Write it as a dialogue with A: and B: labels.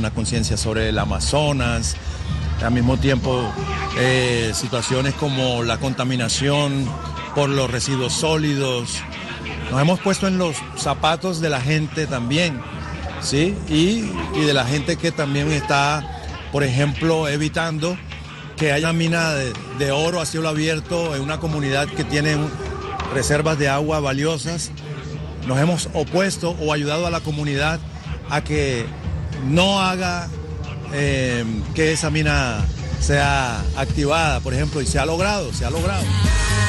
A: una conciencia sobre el Amazonas, al mismo tiempo situaciones como la contaminación por los residuos sólidos. Nos hemos puesto en los zapatos de la gente también, ¿sí? Y de la gente que también está, por ejemplo, evitando que haya mina de oro a cielo abierto en una comunidad que tiene reservas de agua valiosas. Nos hemos opuesto o ayudado a la comunidad a que no haga que esa mina sea activada, por ejemplo, y se ha logrado.